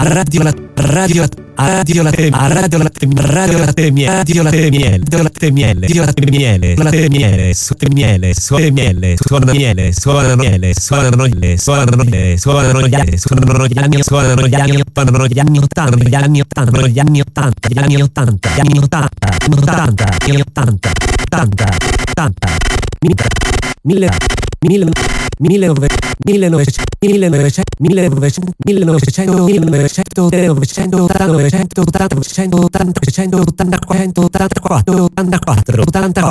Radio la Radio Radio Latte Radio Latte Radio Latte Miele Radio Latte Miele Radio Latte Miele Radio Latte Miele Latte Miele Suote Miele Suote Miele Suona Miele Suona Miele Suona Miele Suona Miele Suona Miele Suonano gli anni Suonano gli anni 80 gli anni 80 gli anni 80 gli anni 80 gli anni 80 gli anni 80 80 gli anni 80 80 80 mille 1900 1980